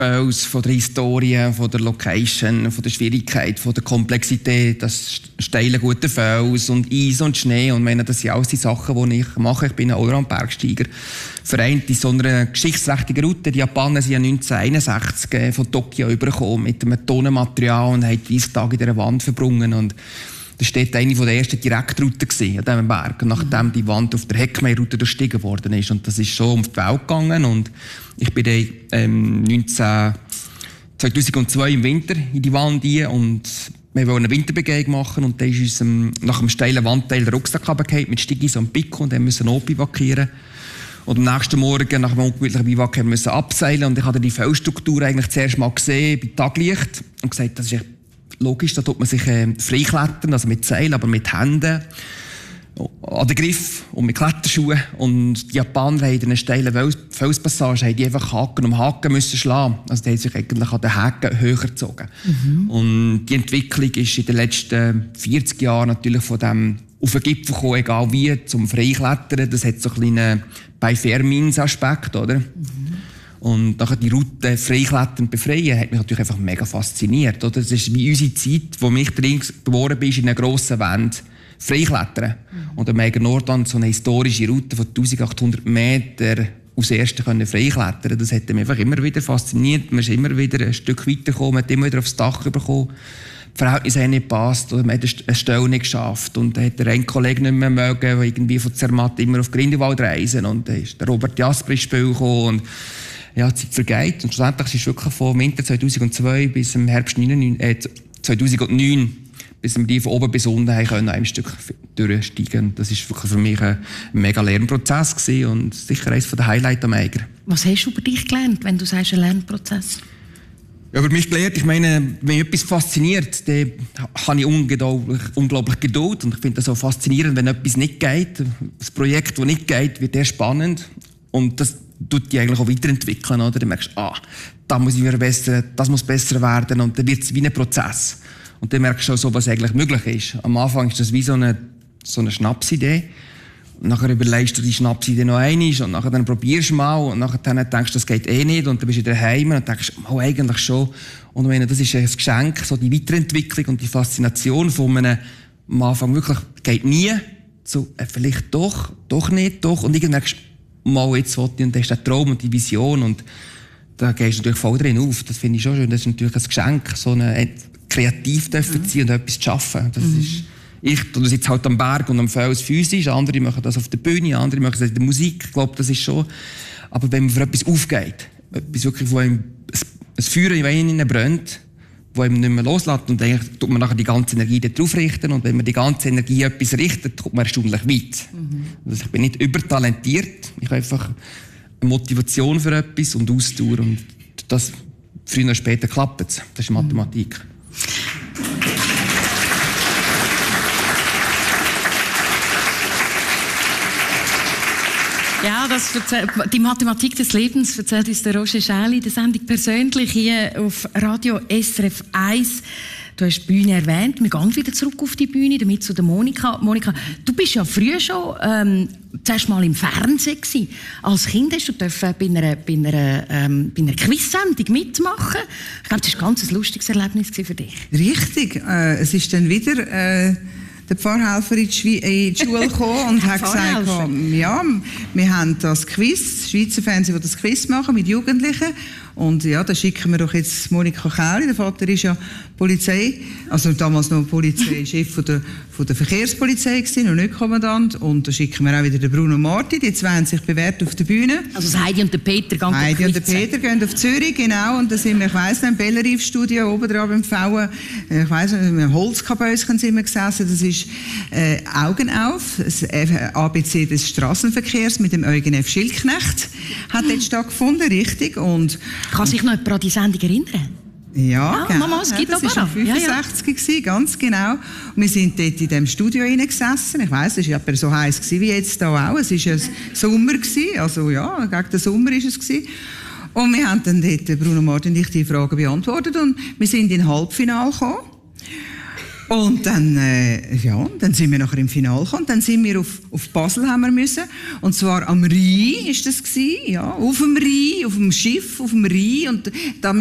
Fels, von der Historie, von der Location, von der Schwierigkeit, von der Komplexität, das steile, gute Fels und Eis und Schnee. Und meine, das sind alles die Sachen, die ich mache. Ich bin ein Allround-Bergsteiger. Vereint in so einer geschichtsträchtigen Route. Die Japaner sind ja 1961 von Tokio übergekommen mit einem Tonnenmaterial und haben 30 Tage in dieser Wand verbrungen. Und das war eine der ersten Direktrouten an diesem Berg, nachdem die Wand auf der Heckmeierroute durchstiegen worden ist. Und das ist schon um die Welt gegangen. Und ich bin dann 2002 im Winter in die Wand rein und wir wollten eine Winterbegehung machen. Und dann ist uns nach einem steilen Wandteil der Rucksack runtergefallen mit Stigis und Pico und dann mussten wir bivakieren. Und am nächsten Morgen, nach einem ungemütlichen Biwak, mussten wir abseilen. Und ich habe die Felsstruktur eigentlich zuerst mal gesehen, bei Taglicht, und gesagt, das ist echt logisch, da tut man sich freiklettern, also mit Seil, aber mit Händen an den Griff und mit Kletterschuhen. Und die Japaner haben in einer steilen Felspassage einfach Haken um Haken müssen schlagen. Also die haben sich eigentlich an den Haken höher gezogen. Und die Entwicklung ist in den letzten 40 Jahren natürlich von dem auf den Gipfel gekommen, egal wie, zum Freiklettern. Das hat so einen kleinen Bei-Fair-Means-Aspekt, oder? Und nachher die Route freiklettern befreien, hat mich natürlich einfach mega fasziniert. Oder? Das ist wie unsere Zeit, wo mich drin geboren bin, in einer grossen Wand freiklettern. Und am Eiger Nordland so eine historische Route von 1800 Metern aus ersten können freiklettern. Das hat mich einfach immer wieder fasziniert. Man ist immer wieder ein Stück weitergekommen, man hat immer wieder aufs Dach bekommen. Die Verhältnisse haben nicht gepasst, oder man hat eine Stelle nicht geschafft. Und dann hat der ein Kollege nicht mehr mögen, der irgendwie von Zermatt immer auf Grindelwald reisen. Und dann ist der Robert Jasper ins Spiel gekommen. Und ja, die Zeit vergeht. Und schlussendlich ist es wirklich vom Winter 2002 bis im Herbst 2009, bis wir die von oben bis unten haben können, ein Stück durchsteigen. Das war wirklich für mich ein mega Lernprozess gewesen und sicher eines der Highlights am Eiger. Was hast du über dich gelernt, wenn du sagst, ein Lernprozess? Ja, über mich gelernt, ich meine, wenn mich etwas fasziniert, dann habe ich unglaublich Geduld. Und ich finde das so faszinierend, wenn etwas nicht geht. Das Projekt, das nicht geht, wird erst spannend. Und das tut die eigentlich auch weiterentwickeln, oder? Dann merkst du, da muss ich verbessern, das muss besser werden. Und dann wird es wie ein Prozess. Und dann merkst du auch so, was eigentlich möglich ist. Am Anfang ist das wie so eine Schnapsidee. Und nachher überlegst du die Schnapsidee noch einmal und nachher dann probierst du mal und nachher dann denkst du, das geht eh nicht und dann bist du wieder daheim und denkst, eigentlich schon. Und ich meine, das ist ein Geschenk, so die Weiterentwicklung und die Faszination von einem am Anfang wirklich, geht nie, so vielleicht doch nicht, doch. Und irgendwann merkst du, mal jetzt will ich, und das ist der Traum und die Vision und da gehst du natürlich voll drin auf. Das finde ich schon schön, das ist natürlich ein Geschenk, so eine kreativ zu sein und etwas zu schaffen. Das ist, ich sitze halt am Berg und am Fels physisch, andere machen das auf der Bühne, andere machen das in der Musik. Ich glaube, das ist schon. Aber wenn man für etwas aufgeht, etwas wirklich, wo einem ein Feuer in einem brennt, wo einem nicht mehr loslässt und dann tut man nachher die ganze Energie darauf richten und wenn man die ganze Energie etwas richtet, kommt man erstaunlich weit. Also ich bin nicht übertalentiert, ich habe einfach eine Motivation für etwas und Ausdauer und das früher oder später klappt es. Das ist Mathematik. Ja, die Mathematik des Lebens erzählt uns der Roger Schäli in der Sendung persönlich hier auf Radio SRF 1. Du hast die Bühne erwähnt. Wir gehen wieder zurück auf die Bühne, damit zu der Monika. Monika, du bist ja früher schon zuerst mal im Fernsehen gewesen. Als Kind hast du bei einer Quiz-Sendung mitmachen. Ich glaube, das war ein ganz lustiges Erlebnis für dich. Richtig. Es ist dann wieder der Pfarrhelfer in die Schule gekommen und hat gesagt, ja, wir haben das Quiz, das Schweizer Fernsehen, das das Quiz machen mit Jugendlichen. Und ja, da schicken wir doch jetzt Monika Kähli, der Vater ist ja Polizei, also damals noch Polizeichef von der Verkehrspolizei gewesen, und nicht Kommandant. Und da schicken wir auch wieder den Bruno Marti, die zwei haben sich bewährt auf der Bühne. Also Heidi und der Peter gehen Heidi und der Peter gehen auf Zürich, genau, und da sind wir, ich weiss nicht, im Bellerive-Studio oben dran beim Pfauen, ich weiss nicht, im Holzkabäuschen sind wir gesessen, das ist Augen auf, das ABC des Strassenverkehrs mit dem Eugen F. Schildknecht hat dort stattgefunden, richtig, und kann sich noch jemand an die Sendung erinnern? Ja, genau. Mama, es gibt das war 65 ganz genau. Und wir sind dort in diesem Studio gesessen. Ich weiss, es war etwa so heiß wie jetzt hier auch. Es war ein Sommer, also ja, gegen den Sommer war es. Und wir haben dann dort, Bruno Martin und ich, die Fragen beantwortet und wir sind in Halbfinale gekommen. Und dann, dann sind wir nachher im Finale gekommen. Dann sind wir auf Basel haben wir müssen. Und zwar am Rhein ist das gewesen, ja, auf dem Rhein, auf dem Schiff, auf dem Rhein. Und da